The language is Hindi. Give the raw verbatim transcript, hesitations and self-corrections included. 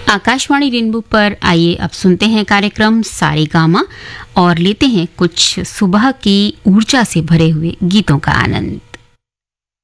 आकाशवाणी रेनबो पर आइए अब सुनते हैं कार्यक्रम सारेगामा और लेते हैं कुछ सुबह की ऊर्जा से भरे हुए गीतों का आनंद।